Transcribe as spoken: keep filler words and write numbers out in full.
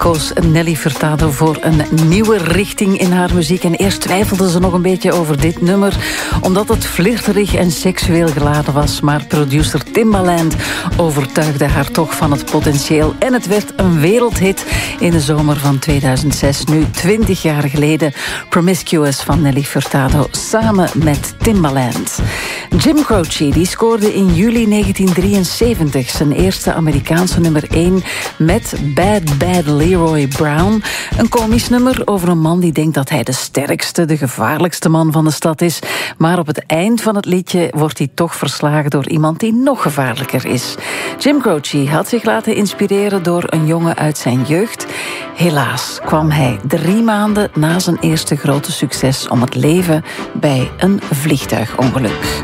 koos Nelly Furtado voor een nieuwe richting in haar muziek. En eerst twijfelde ze nog een beetje over dit nummer, omdat het flirterig en seksueel geladen was. Maar producer Timbaland overtuigde haar toch van het potentieel. En het werd een wereldhit in de zomer van tweeduizend zes. Nu twintig jaar geleden. Promiscuous van Nelly Furtado samen met Timbaland. Jim Croce die scoorde in juli negentien drieënzeventig zijn eerste Amerikaanse nummer één met Bad Bad Leroy Brown. Een komisch nummer over een man die denkt dat hij de sterkste, de gevaarlijkste man van de stad is. Maar op het eind van het liedje wordt hij toch verslagen door iemand die nog gevaarlijker is. Jim Croce had zich laten inspireren door een jongen uit zijn jeugd. Helaas kwam hij drie maanden na zijn eerste grote succes om het leven bij een vliegtuigongeluk.